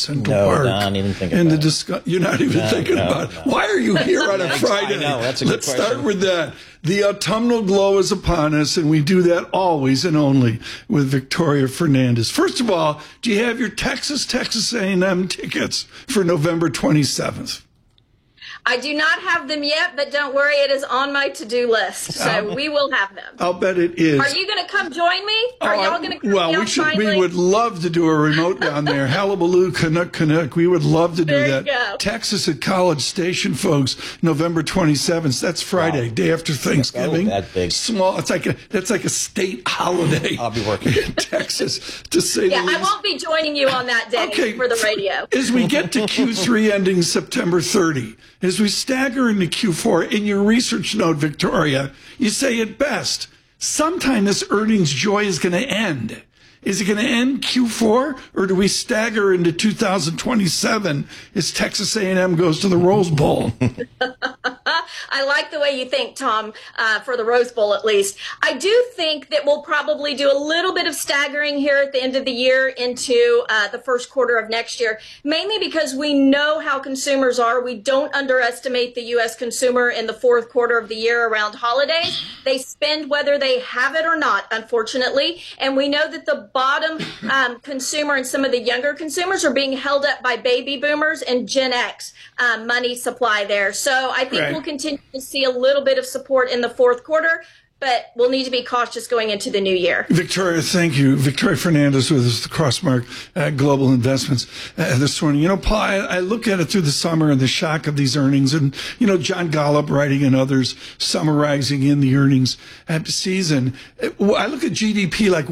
Central Park. No, not even thinking and about it. You're not even thinking about it. Why are you here on a Friday? I know, that's a good Let's question. start with that. The autumnal glow is upon us, and we do that always and only with Victoria Fernandez. First of all, do you have your Texas A&M tickets for November 27th? I do not have them yet, but don't worry, it is on my to-do list. So we will have them. I'll bet it is. Are you going to come join me? Are y'all going to come Well, down finally? we would love to do a remote down there. Hullabaloo, Canuck. We would love to do There you that. go. Texas at College Station, folks, November 27th. That's Friday, day after Thanksgiving. that big. Small. That's like a state holiday. I'll be working in Texas, to say the least. I won't be joining you on that day for the radio. As we get to Q3 ending September 30, as we stagger into Q4, in your research note, Victoria, you say it best, sometime this earnings joy is going to end. Is it going to end Q4, or do we stagger into 2027 as Texas A&M goes to the Rose Bowl? I like the way you think, Tom, for the Rose Bowl at least. I do think that we'll probably do a little bit of staggering here at the end of the year into the first quarter of next year, mainly because we know how consumers are. We don't underestimate the U.S. consumer in the fourth quarter of the year around holidays. They spend whether they have it or not, unfortunately, and we know that the bottom consumer and some of the younger consumers are being held up by baby boomers and Gen X money supply there. So I think we'll continue to see a little bit of support in the fourth quarter, but we'll need to be cautious going into the new year. Victoria, thank you. Victoria Fernandez with us, the Crossmark Global Investments this morning. You know, Paul, I look at it through the summer and the shock of these earnings, and, you know, John Golub writing and others summarizing in the earnings season. I look at GDP like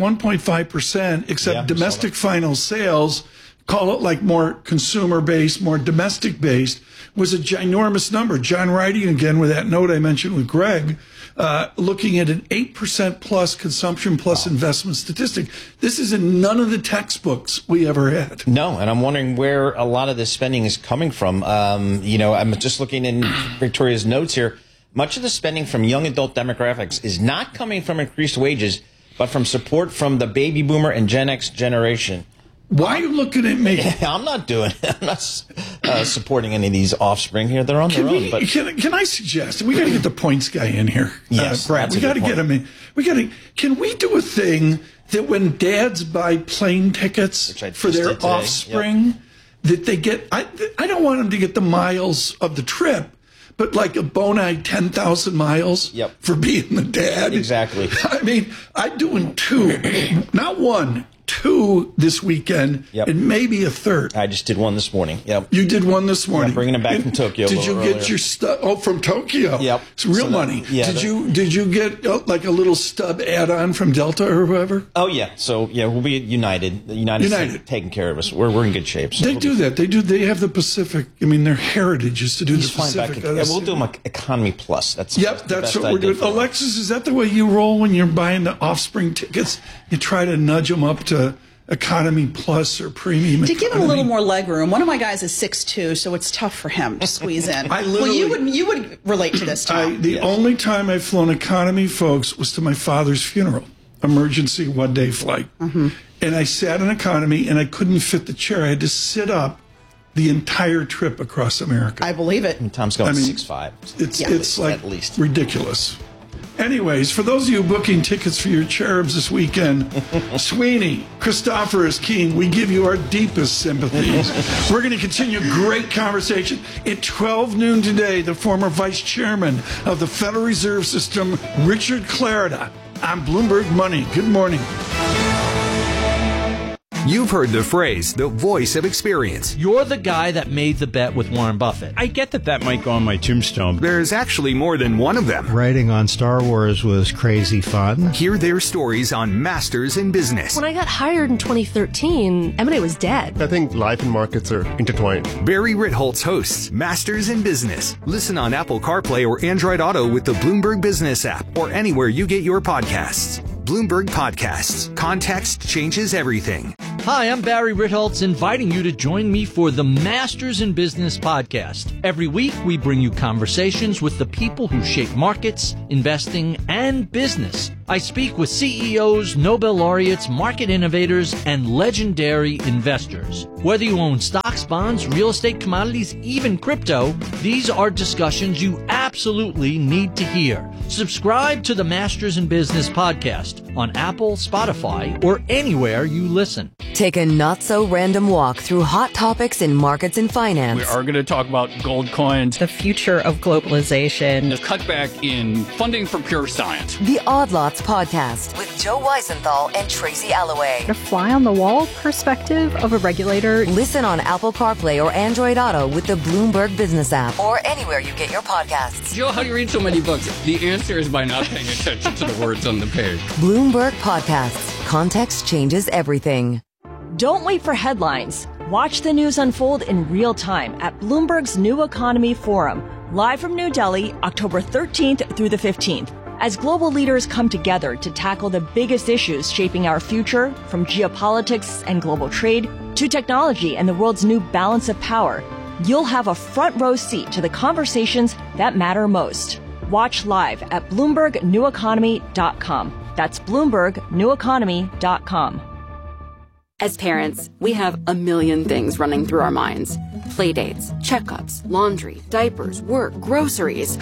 1.5%, except domestic final sales, call it like more consumer-based, more domestic-based, was a ginormous number. John writing again with that note I mentioned with Greg, looking at an 8% plus consumption plus investment statistic. This is in none of the textbooks we ever had. No, and I'm wondering where a lot of this spending is coming from. You know, I'm just looking in Victoria's notes here. Much of the spending from young adult demographics is not coming from increased wages, but from support from the baby boomer and Gen X generation. Why are you looking at me? I'm not doing it. I'm not supporting any of these offspring here. They're on their own. But Can I suggest, we got to get the points guy in here. Yes, Brad, we got to get him in. Can we do a thing that when dads buy plane tickets for their offspring, that they get, I don't want them to get the miles of the trip, but like a Bonai 10,000 miles for being the dad. Exactly. I mean, I'm doing two, not one, two this weekend, and maybe a third. I just did one this morning. You did one this morning. I'm bringing it back from Tokyo. Did you get your stuff? Oh, from Tokyo. It's real money. Did you get like a little stub add-on from Delta or whoever? Oh yeah. So we'll be at United. United's taking care of us. We're in good shape. So they do that. They have the Pacific. I mean, their heritage is to do the Pacific. We'll do them Economy Plus. That's what we're doing. Alexis, is that the way you roll when you're buying the offspring tickets? You try to nudge them up to Economy Plus or Premium. To give him a little more leg room. One of my guys is 6'2", so it's tough for him to squeeze in. You would relate to this, Tom. The only time I've flown economy, folks, was to my father's funeral. Emergency one-day flight. And I sat in economy, and I couldn't fit the chair. I had to sit up the entire trip across America. I believe it. And Tom's going 6'5". It's like at least ridiculous. Anyways, for those of you booking tickets for your cherubs this weekend, Sweeney, Christophorus, King, we give you our deepest sympathies. We're going to continue great conversation. At 12 noon today, the former vice chairman of the Federal Reserve System, Richard Clarida, on Bloomberg Money. Good morning. You've heard the phrase, the voice of experience. You're the guy that made the bet with Warren Buffett. I get that might go on my tombstone. There's actually more than one of them. Writing on Star Wars was crazy fun. Hear their stories on Masters in Business. When I got hired in 2013, M&A was dead. I think life and markets are intertwined. Barry Ritholtz hosts Masters in Business. Listen on Apple CarPlay or Android Auto with the Bloomberg Business app or anywhere you get your podcasts. Bloomberg Podcasts. Context changes everything. Hi, I'm Barry Ritholtz, inviting you to join me for the Masters in Business podcast. Every week, we bring you conversations with the people who shape markets, investing, and business. I speak with CEOs, Nobel laureates, market innovators, and legendary investors. Whether you own stocks, bonds, real estate, commodities, even crypto, these are discussions you absolutely need to hear. Subscribe to the Masters in Business podcast on Apple, Spotify, or anywhere you listen. Take a not-so-random walk through hot topics in markets and finance. We are going to talk about gold coins, the future of globalization, the cutback in funding for pure science. The Odd Lots podcast with Joe Weisenthal and Tracy Alloway. The fly-on-the-wall perspective of a regulator. Listen on Apple CarPlay or Android Auto with the Bloomberg Business app or anywhere you get your podcasts. Joe, how do you read so many books? The answer is by not paying attention to the words on the page. Bloomberg Podcasts. Context changes everything. Don't wait for headlines. Watch the news unfold in real time at Bloomberg's New Economy Forum, live from New Delhi, October 13th through the 15th. As global leaders come together to tackle the biggest issues shaping our future, from geopolitics and global trade to technology and the world's new balance of power, you'll have a front row seat to the conversations that matter most. Watch live at BloombergNewEconomy.com. That's BloombergNewEconomy.com. As parents, we have a million things running through our minds. Playdates, checkups, laundry, diapers, work, groceries.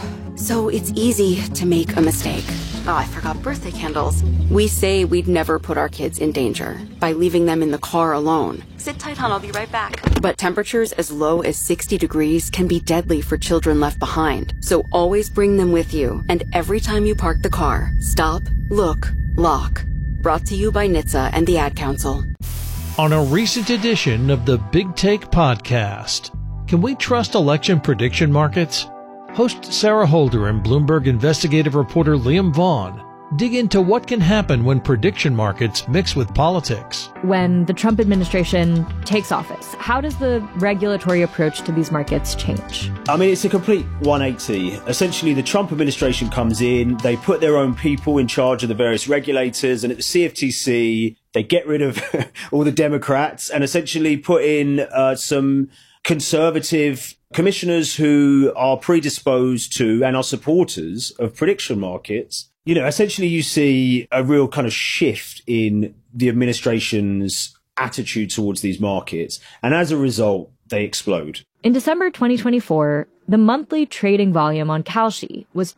So it's easy to make a mistake. Oh, I forgot birthday candles. We say we'd never put our kids in danger by leaving them in the car alone. Sit tight, hon, I'll be right back. But temperatures as low as 60 degrees can be deadly for children left behind. So always bring them with you. And every time you park the car, stop, look, lock. Brought to you by NHTSA and the Ad Council. On a recent edition of the Big Take podcast, can we trust election prediction markets? Host Sarah Holder and Bloomberg investigative reporter Liam Vaughn dig into what can happen when prediction markets mix with politics. When the Trump administration takes office, how does the regulatory approach to these markets change? I mean, it's a complete 180. Essentially, the Trump administration comes in, they put their own people in charge of the various regulators, and at the CFTC, they get rid of all the Democrats and essentially put in some conservative commissioners who are predisposed to and are supporters of prediction markets. You know, essentially you see a real kind of shift in the administration's attitude towards these markets. And as a result, they explode. In December 2024, the monthly trading volume on Kalshi was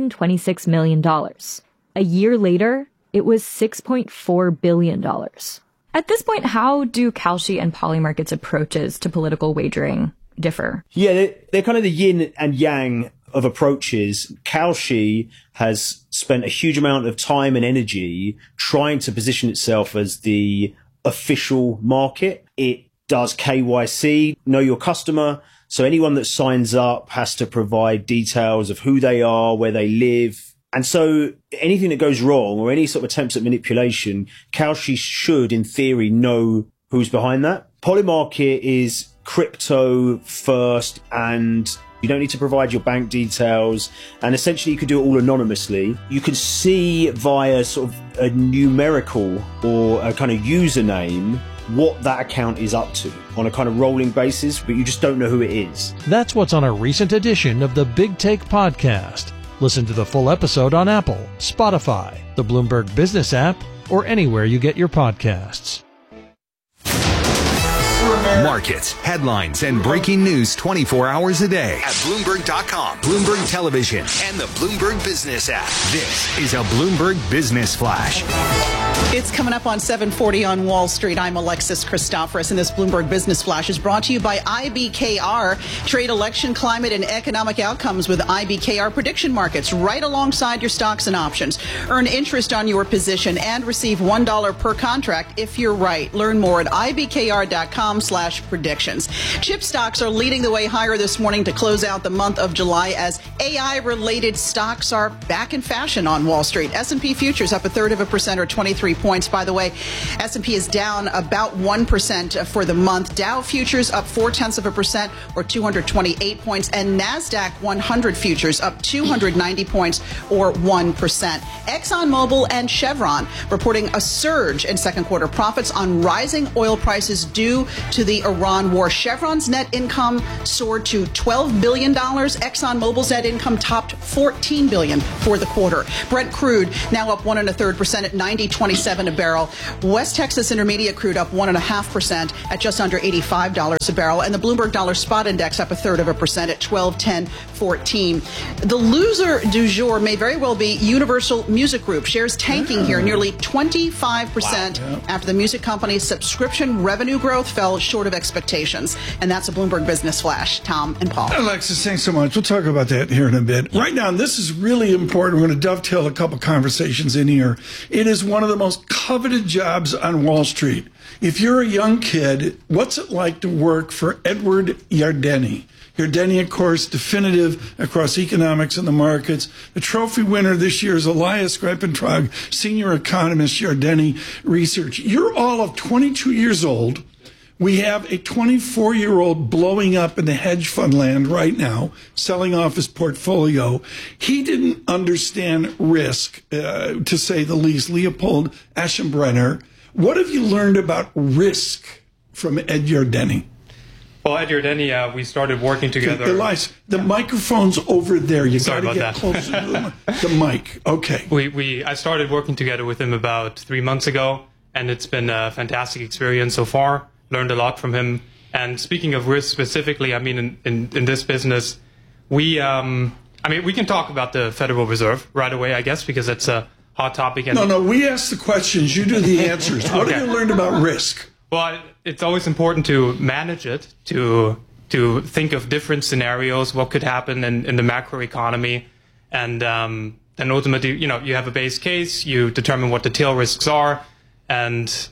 $226 million. A year later, it was $6.4 billion. At this point, how do Kalshi and Polymarket's approaches to political wagering differ? Yeah, they're kind of the yin and yang of approaches. Kalshi has spent a huge amount of time and energy trying to position itself as the official market. It does KYC, know your customer. So anyone that signs up has to provide details of who they are, where they live. And so anything that goes wrong or any sort of attempts at manipulation, Kalshi should, in theory, know who's behind that. Polymarket is crypto first, and you don't need to provide your bank details, and essentially you can do it all anonymously. You can see via sort of a numerical or a kind of username what that account is up to on a kind of rolling basis, but you just don't know who it is. That's what's on a recent edition of the Big Take podcast. Listen to the full episode on Apple, Spotify, the Bloomberg Business app, or anywhere you get your podcasts. Markets, headlines, and breaking news 24 hours a day at Bloomberg.com, Bloomberg Television, and the Bloomberg Business app. This is a Bloomberg Business Flash. It's coming up on 7:40 on Wall Street. I'm Alexis Christoforous, and this Bloomberg Business Flash is brought to you by IBKR. Trade election, climate, and economic outcomes with IBKR prediction markets right alongside your stocks and options. Earn interest on your position and receive $1 per contract if you're right. Learn more at ibkr.com/predictions. Chip stocks are leading the way higher this morning to close out the month of July as AI-related stocks are back in fashion on Wall Street. S&P futures up 1/3% or 23 23 points. By the way, S&P is down about 1% for the month. Dow futures up 0.4% or 228 points, and NASDAQ 100 futures up 290 points or 1%. ExxonMobil and Chevron reporting a surge in second quarter profits on rising oil prices due to the Iran war. Chevron's net income soared to $12 billion. ExxonMobil's net income topped $14 billion for the quarter. Brent crude now up 1.3% at $90.27 a barrel. West Texas Intermediate crude up 1.5% at just under $85 a barrel. And the Bloomberg Dollar Spot Index up 1/3% at 1210.14. The loser du jour may very well be Universal Music Group. Shares tanking here nearly 25% after the music company's subscription revenue growth fell short of expectations. And that's a Bloomberg Business Flash. Tom and Paul. Alexis, thanks so much. We'll talk about that here in a bit. Right now, this is really important. We're going to dovetail a couple conversations in here. It is one of the most coveted jobs on Wall Street. If you're a young kid, what's it like to work for Edward Yardeni? Yardeni, of course, definitive across economics and the markets. The trophy winner this year is Elias Grepentrag, senior economist, Yardeni Research. You're all of 22 years old. We have a 24-year-old blowing up in the hedge fund land right now, selling off his portfolio. He didn't understand risk, to say the least. Leopold Aschenbrenner. What have you learned about risk from Ed Yardeni? Well, at Yardeni, we started working together. Elias, the microphone's over there. You got to get closer to the mic. Okay. I started working together with him about 3 months ago, and it's been a fantastic experience so far. Learned a lot from him. And speaking of risk specifically, I mean, in this business, we can talk about the Federal Reserve right away, I guess, because it's a hot topic. And no, we ask the questions. You do the answers. What have you learned about risk? Well, it's always important to manage it, to think of different scenarios, what could happen in the macro economy. And then ultimately, you have a base case, you determine what the tail risks are, and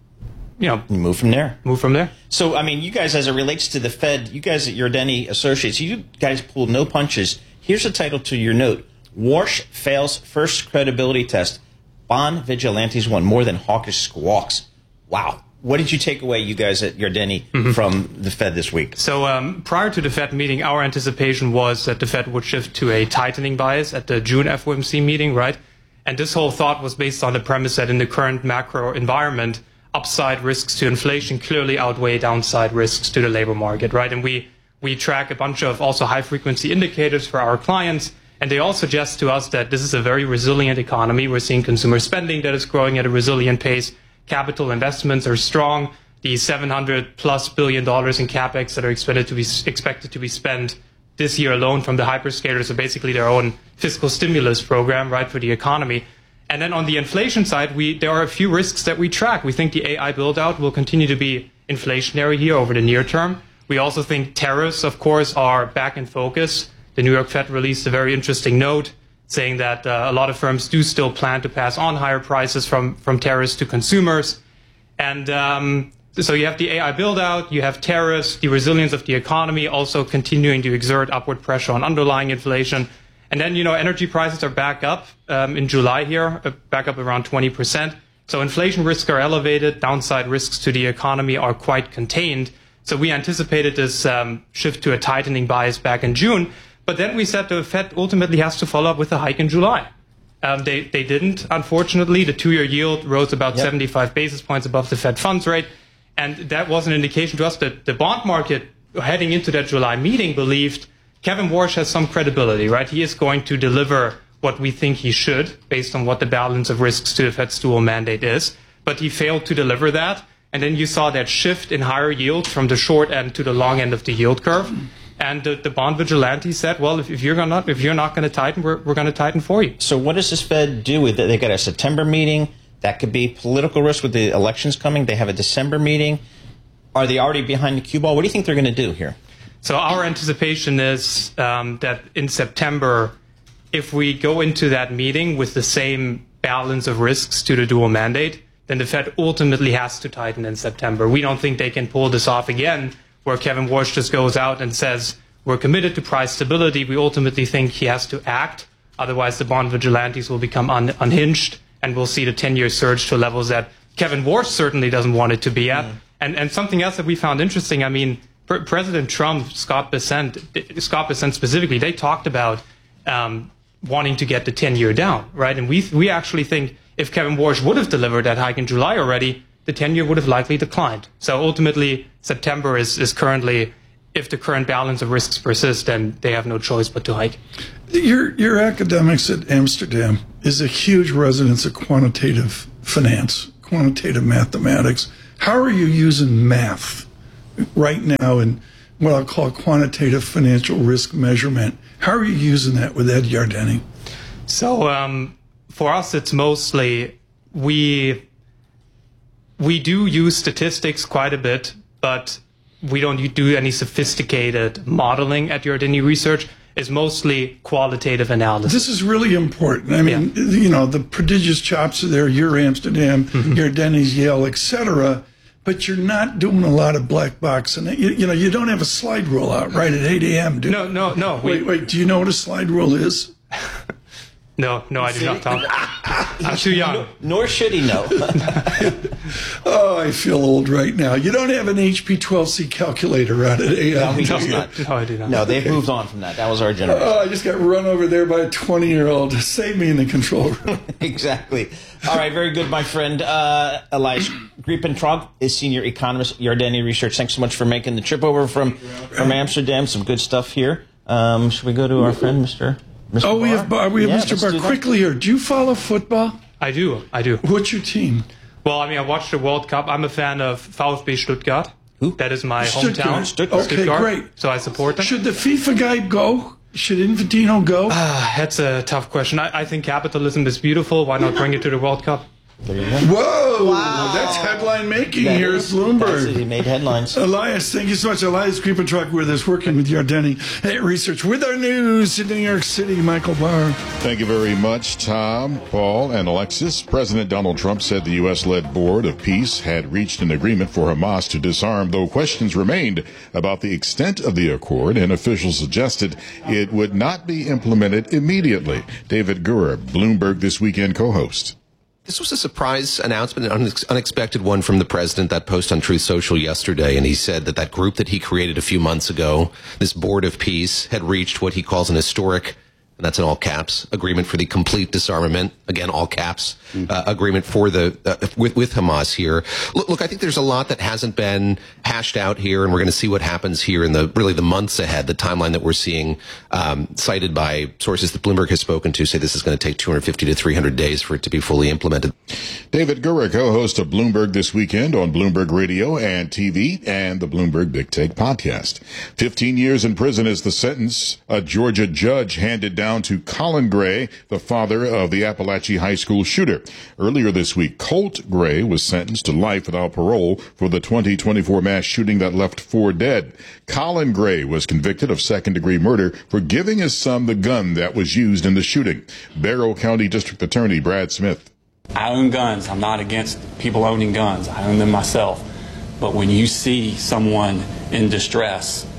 you move from there. So, I mean, you guys, as it relates to the Fed, you guys at Yardeni Associates, you guys pulled no punches. Here's the title to your note. Warsh fails first credibility test. Bond vigilantes won more than hawkish squawks. Wow. What did you take away, you guys at Yardeni, from the Fed this week? So prior to the Fed meeting, our anticipation was that the Fed would shift to a tightening bias at the June FOMC meeting, right? And this whole thought was based on the premise that in the current macro environment, upside risks to inflation clearly outweigh downside risks to the labor market, right? And we track a bunch of also high-frequency indicators for our clients, and they all suggest to us that this is a very resilient economy. We're seeing consumer spending that is growing at a resilient pace. Capital investments are strong. The $700+ billion in capex that are expected to be spent this year alone from the hyperscalers are basically their own fiscal stimulus program, right, for the economy. And then on the inflation side, there are a few risks that we track. We think the AI build-out will continue to be inflationary here over the near term. We also think tariffs, of course, are back in focus. The New York Fed released a very interesting note saying that a lot of firms do still plan to pass on higher prices from tariffs to consumers. And so you have the AI build-out, you have tariffs, the resilience of the economy also continuing to exert upward pressure on underlying inflation. And then, energy prices are back up in July here, back up around 20%. So inflation risks are elevated. Downside risks to the economy are quite contained. So we anticipated this shift to a tightening bias back in June. But then we said the Fed ultimately has to follow up with a hike in July. They didn't, unfortunately. The 2-year yield rose about 75 basis points above the Fed funds rate. And that was an indication to us that the bond market, heading into that July meeting, believed Kevin Warsh has some credibility, right? He is going to deliver what we think he should, based on what the balance of risks to the Fed's dual mandate is. But he failed to deliver that. And then you saw that shift in higher yield from the short end to the long end of the yield curve. And the bond vigilante said, well, if you're not going to tighten, we're going to tighten for you. So what does this Fed do with it? They got a September meeting. That could be political risk with the elections coming. They have a December meeting. Are they already behind the cue ball? What do you think they're going to do here? So our anticipation is that in September, if we go into that meeting with the same balance of risks to the dual mandate, then the Fed ultimately has to tighten in September. We don't think they can pull this off again, where Kevin Warsh just goes out and says, we're committed to price stability. We ultimately think he has to act. Otherwise, the bond vigilantes will become unhinged and we'll see the 10-year surge to levels that Kevin Warsh certainly doesn't want it to be at. And something else that we found interesting, I mean, President Trump, Scott Bessent specifically, they talked about wanting to get the 10-year down, right? And we actually think if Kevin Warsh would have delivered that hike in July already, the 10-year would have likely declined. So ultimately, September is currently, if the current balance of risks persist, then they have no choice but to hike. Your academics at Amsterdam is a huge residence of quantitative finance, quantitative mathematics. How are you using math right now in what I'll call quantitative financial risk measurement? How are you using that with Ed Yardeni? So for us, it's mostly we do use statistics quite a bit, but we don't do any sophisticated modeling at Yardeni Research. It's mostly qualitative analysis. This is really important. I mean, you know, the prodigious chops are there. You're Amsterdam, Yardeni's Yale, etc. But you're not doing a lot of black box. And, you know, you don't have a slide rule out right at 8 a.m., do you? No. Wait, do you know what a slide rule is? No, I do not, Tom. I'm too young. Nor should he know. Oh, I feel old right now. You don't have an HP 12C calculator out at 8 a.m. No, he does not. No, I do not. No, they've moved on from that. That was our generation. Oh, I just got run over there by a 20-year-old. Save me in the control room. Exactly. All right, very good, my friend. Elias Griepentrog is senior economist at Yardeni Research. Thanks so much for making the trip over from Amsterdam. Some good stuff here. Should we go to our friend, Mr. Oh, we have Mr. Barr. Quickly here, do you follow football? I do. What's your team? Well, I mean, I watched the World Cup. I'm a fan of VfB Stuttgart. Who? That is my hometown. Stuttgart. Okay, great. So I support them. Should the FIFA guy go? Should Infantino go? That's a tough question. I think capitalism is beautiful. Why not bring it to the World Cup? There you go. Whoa! Wow. That's headline making here at Bloomberg. He made headlines. Elias, thank you so much. Elias Griepentrog with us, working with Yardeni Research. With our news in New York City, Michael Barr. Thank you very much, Tom, Paul, and Alexis. President Donald Trump said the U.S.-led Board of Peace had reached an agreement for Hamas to disarm, though questions remained about the extent of the accord, and officials suggested it would not be implemented immediately. David Gura, Bloomberg This Weekend co-host. This was a surprise announcement, an unexpected one from the president, that post on Truth Social yesterday. And he said that group that he created a few months ago, this Board of Peace, had reached what he calls an historic, and that's in all caps, agreement for the complete disarmament, again, all caps, agreement for with Hamas here. Look, I think there's a lot that hasn't been hashed out here, and we're going to see what happens here in the months ahead. The timeline that we're seeing, cited by sources that Bloomberg has spoken to, say this is going to take 250 to 300 days for it to be fully implemented. David Gura, co-host of Bloomberg This Weekend on Bloomberg Radio and TV and the Bloomberg Big Take podcast. 15 years in prison is the sentence a Georgia judge handed down to Colin Gray, the father of the Appalachia High School shooter. Earlier this week, Colt Gray was sentenced to life without parole for the 2024 mass shooting that left 4 dead. Colin Gray was convicted of second-degree murder for giving his son the gun that was used in the shooting. Barrow County District Attorney Brad Smith. I own guns. I'm not against people owning guns. I own them myself. But when you see someone in distress,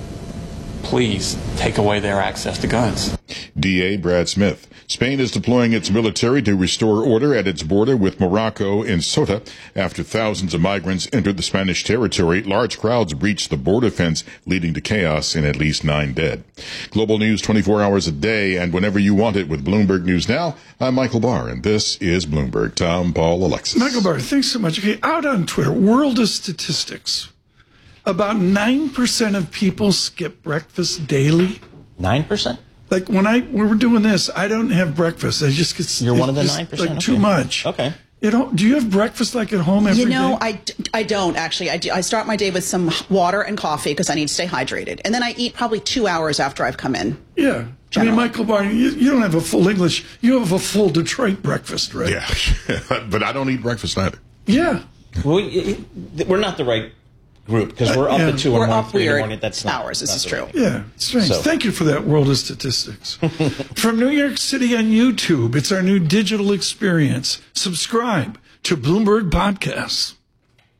please take away their access to guns. DA Brad Smith. Spain is deploying its military to restore order at its border with Morocco in Ceuta. After thousands of migrants entered the Spanish territory, large crowds breached the border fence, leading to chaos and at least 9 dead. Global news 24 hours a day and whenever you want it with Bloomberg News Now. I'm Michael Barr, and this is Bloomberg. Tom, Paul, Alexis. Michael Barr, thanks so much. Okay, out on Twitter, World of Statistics. About 9% of people skip breakfast daily. 9%? Like when we're doing this, I don't have breakfast. I just get. You're one of the 9%. Like too much. Okay. You know, do you have breakfast like at home every day? I don't actually. I start my day with some water and coffee because I need to stay hydrated, and then I eat probably 2 hours after I've come in. Yeah. Generally. I mean, Michael Barr, you don't have a full English. You have a full Detroit breakfast, right? Yeah, but I don't eat breakfast either. Yeah. Well, we're not the right group because we're up at 2 or 3 in the morning. That's not hours. This is true. Yeah, strange. So. Thank you for that World of Statistics. From New York City on YouTube, it's our new digital experience. Subscribe to Bloomberg Podcasts.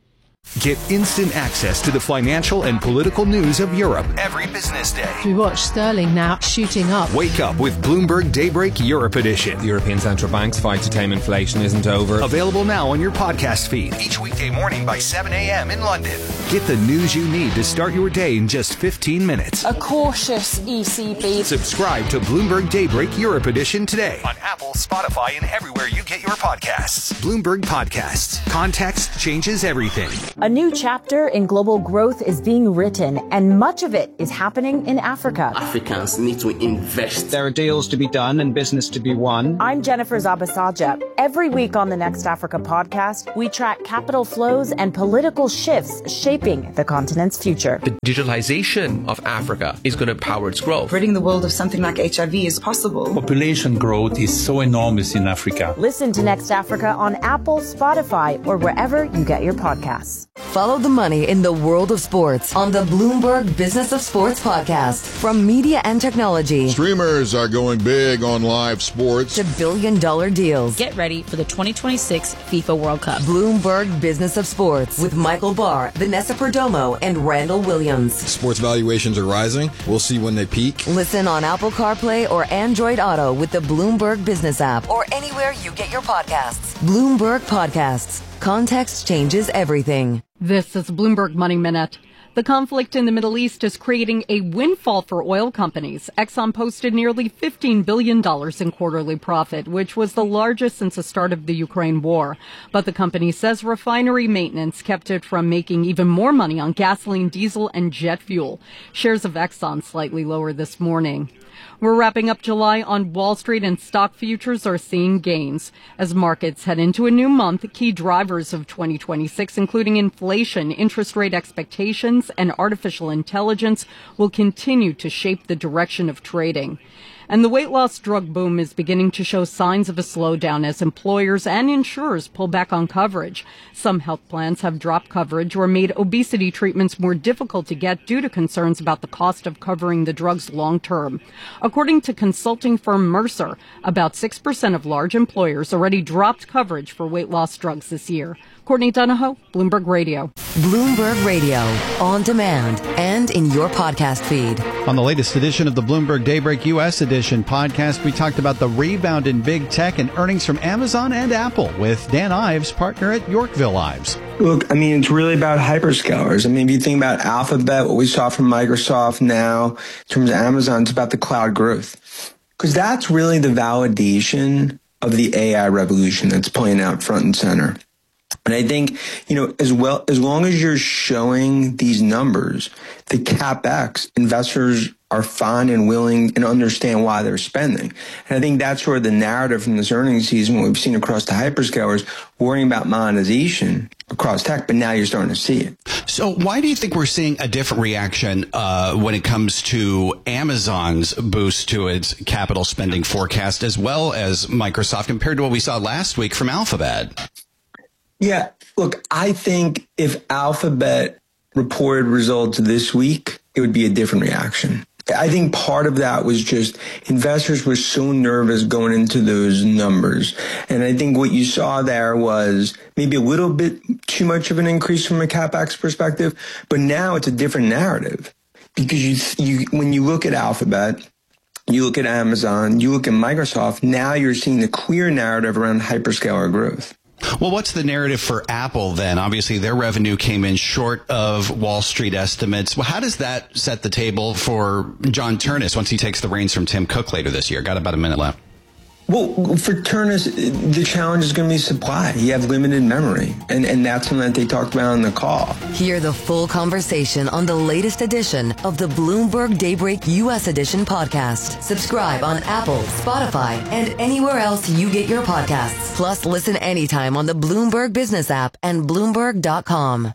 Get instant access to the financial and political news of Europe every business day. We watch sterling now shooting up. Wake up with Bloomberg Daybreak Europe Edition. The European Central Bank's fight to tame inflation isn't over. Available now on your podcast feed each weekday morning by 7 a.m. in London. Get the news you need to start your day in just 15 minutes. A cautious ECB. Subscribe to Bloomberg Daybreak Europe Edition today on Apple, Spotify, and everywhere you get your podcasts. Bloomberg Podcasts. Context changes everything. A new chapter in global growth is being written, and much of it is happening in Africa. Africans need to invest. There are deals to be done and business to be won. I'm Jennifer Zabasaja. Every week on the Next Africa podcast, we track capital flows and political shifts shaping the continent's future. The digitalization of Africa is going to power its growth. Ridding the world of something like HIV is possible. Population growth is so enormous in Africa. Listen to Next Africa on Apple, Spotify, or wherever you get your podcasts. Follow the money in the world of sports on the Bloomberg Business of Sports podcast. From media and technology. Streamers are going big on live sports. To billion-dollar deals. Get ready for the 2026 FIFA World Cup. Bloomberg Business of Sports with Michael Barr, Vanessa Perdomo, and Randall Williams. Sports valuations are rising. We'll see when they peak. Listen on Apple CarPlay or Android Auto with the Bloomberg Business app or anywhere you get your podcasts. Bloomberg Podcasts. Context changes everything. This is Bloomberg Money Minute. The conflict in the Middle East is creating a windfall for oil companies. Exxon posted nearly $15 billion in quarterly profit, which was the largest since the start of the Ukraine war. But the company says refinery maintenance kept it from making even more money on gasoline, diesel, and jet fuel. Shares of Exxon slightly lower this morning. We're wrapping up July on Wall Street, and stock futures are seeing gains. As markets head into a new month, key drivers of 2026, including inflation, interest rate expectations, and artificial intelligence, will continue to shape the direction of trading. And the weight loss drug boom is beginning to show signs of a slowdown as employers and insurers pull back on coverage. Some health plans have dropped coverage or made obesity treatments more difficult to get due to concerns about the cost of covering the drugs long term. According to consulting firm Mercer, about 6% of large employers already dropped coverage for weight loss drugs this year. Courtney Donahoe, Bloomberg Radio. Bloomberg Radio, on demand and in your podcast feed. On the latest edition of the Bloomberg Daybreak U.S. Edition podcast, we talked about the rebound in big tech and earnings from Amazon and Apple with Dan Ives, partner at Yorkville Ives. Look, I mean, it's really about hyperscalers. I mean, if you think about Alphabet, what we saw from Microsoft now, in terms of Amazon, it's about the cloud growth. Because that's really the validation of the AI revolution that's playing out front and center. And I think, as long as you're showing these numbers, the CapEx, investors are fine and willing and understand why they're spending. And I think that's where the narrative from this earnings season, what we've seen across the hyperscalers, worrying about monetization across tech, but now you're starting to see it. So why do you think we're seeing a different reaction when it comes to Amazon's boost to its capital spending forecast, as well as Microsoft, compared to what we saw last week from Alphabet? Yeah, look, I think if Alphabet reported results this week, it would be a different reaction. I think part of that was just investors were so nervous going into those numbers. And I think what you saw there was maybe a little bit too much of an increase from a CapEx perspective. But now it's a different narrative because when you look at Alphabet, you look at Amazon, you look at Microsoft, now you're seeing the clear narrative around hyperscaler growth. Well, what's the narrative for Apple then? Obviously, their revenue came in short of Wall Street estimates. Well, how does that set the table for John Ternus once he takes the reins from Tim Cook later this year? Got about a minute left. Well, for Ternus, the challenge is going to be supply. You have limited memory, and that's something that they talked about on the call. Hear the full conversation on the latest edition of the Bloomberg Daybreak U.S. Edition podcast. Subscribe on Apple, Spotify, and anywhere else you get your podcasts. Plus, listen anytime on the Bloomberg Business app and Bloomberg.com.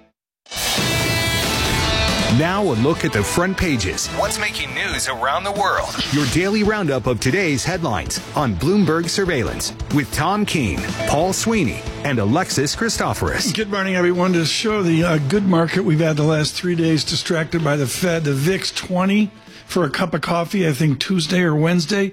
Now a look at the front pages. What's making news around the world? Your daily roundup of today's headlines on Bloomberg Surveillance with Tom Keene, Paul Sweeney, and Alexis Christoforous. Good morning, everyone. To show the good market we've had the last 3 days distracted by the Fed, the VIX 20 for a cup of coffee, I think Tuesday or Wednesday,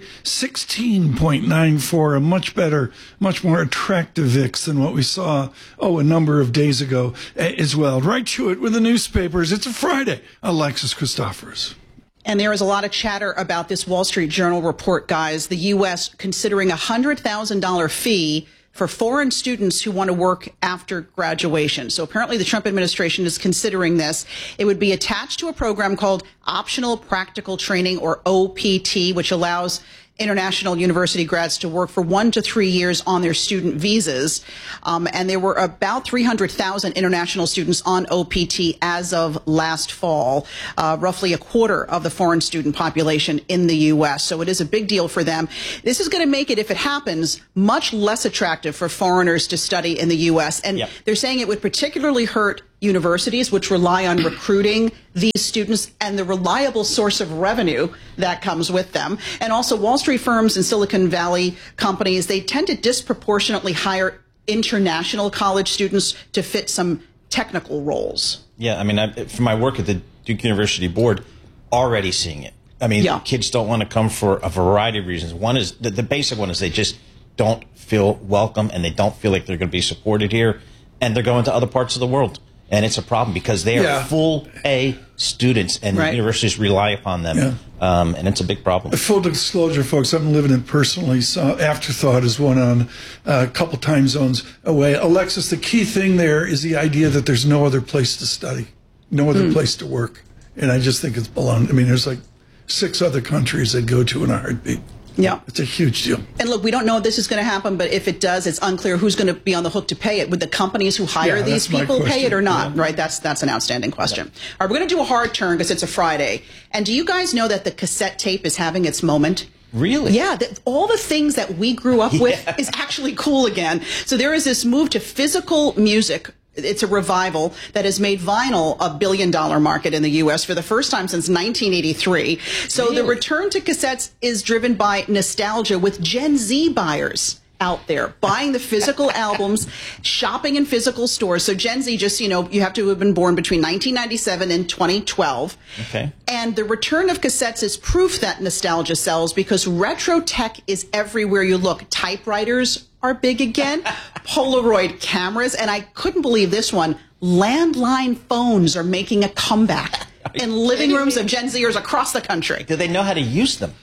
16.94, a much better, much more attractive VIX than what we saw, a number of days ago as well. Right to it with the newspapers. It's a Friday. Alexis Christoforous. And there is a lot of chatter about this Wall Street Journal report, guys. The U.S. considering a $100,000 fee for foreign students who want to work after graduation. So apparently the Trump administration is considering this. It would be attached to a program called Optional Practical Training, or OPT, which allows international university grads to work for 1 to 3 years on their student visas. And there were about 300,000 international students on OPT as of last fall, roughly a quarter of the foreign student population in the U.S. So it is a big deal for them. This is going to make it, if it happens, much less attractive for foreigners to study in the U.S. And they're saying it would particularly hurt universities, which rely on recruiting these students and the reliable source of revenue that comes with them. And also Wall Street firms and Silicon Valley companies, they tend to disproportionately hire international college students to fit some technical roles. Yeah, I mean, from my work at the Duke University Board, already seeing it. I mean, kids don't want to come for a variety of reasons. One is, the basic one is they just don't feel welcome and they don't feel like they're going to be supported here, and they're going to other parts of the world. And it's a problem because they are full A students, and universities rely upon them. And it's a big problem. Full disclosure, folks, I'm living it personally. So Afterthought is one on a couple time zones away. Alexis, the key thing there is the idea that there's no other place to study, no other place to work. And I just think it's belong. I mean, there's like 6 other countries they'd go to in a heartbeat. Yeah. It's a huge deal. And look, we don't know if this is going to happen, but if it does, it's unclear who's going to be on the hook to pay it. Would the companies who hire these people pay it or not? Right? That's an outstanding question. All right, we're going to do a hard turn because it's a Friday. And do you guys know that the cassette tape is having its moment? Really? Yeah, all the things that we grew up with is actually cool again. So there is this move to physical music. It's a revival that has made vinyl a $1 billion market in the U.S. for the first time since 1983. So the return to cassettes is driven by nostalgia, with Gen Z buyers out there buying the physical albums, shopping in physical stores. So Gen Z, just, you have to have been born between 1997 and 2012. Okay. And the return of cassettes is proof that nostalgia sells, because retro tech is everywhere you look. Typewriters are big again, Polaroid cameras, and I couldn't believe this one, landline phones are making a comeback in living rooms of Gen Zers across the country. Do they know how to use them?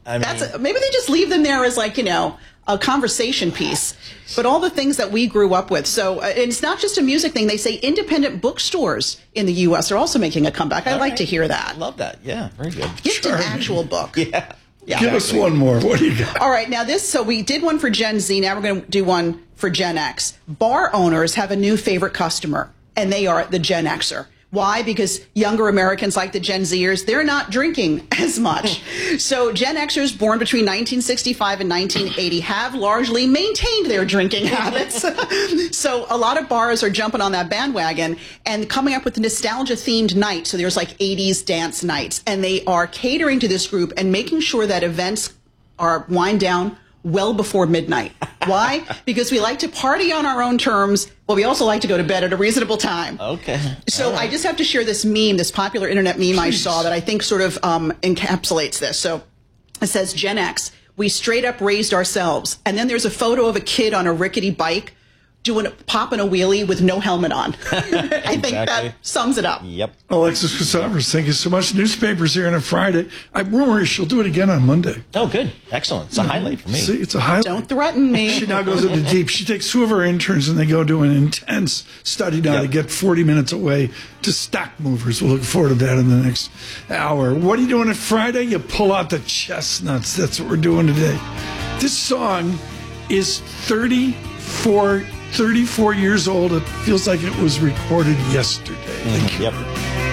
Maybe they just leave them there as a conversation piece. But all the things that we grew up with. So it's not just a music thing. They say independent bookstores in the U.S. are also making a comeback. I'd like to hear that. Love that. Yeah, very good. Get an actual book. Yeah, give us one more. What do you got? All right. Now so we did one for Gen Z. Now we're going to do one for Gen X. Bar owners have a new favorite customer, and they are the Gen Xer. Why? Because younger Americans, like the Gen Zers, they're not drinking as much. So Gen Xers born between 1965 and 1980 have largely maintained their drinking habits. So a lot of bars are jumping on that bandwagon and coming up with nostalgia-themed nights. So there's like 80s dance nights, and they are catering to this group and making sure that events are wind down well before midnight. Why? Because we like to party on our own terms, but we also like to go to bed at a reasonable time. Okay. So I just have to share this meme, this popular internet meme I saw that I think sort of encapsulates this. So it says, Gen X, we straight up raised ourselves. And then there's a photo of a kid on a rickety bike popping a wheelie with no helmet on. I think that sums it up. Yep. Alexis Christoforous, thank you so much. Newspapers here on a Friday. I rumor she'll do it again on Monday. Oh, good. Excellent. It's a highlight for me. See, it's a highlight. Don't threaten me. She now goes into deep. She takes 2 of her interns and they go do an intense study now to get 40 minutes away to stock movers. We'll look forward to that in the next hour. What are you doing on Friday? You pull out the chestnuts. That's what we're doing today. This song is 34 years old. It feels like it was recorded yesterday. Yep.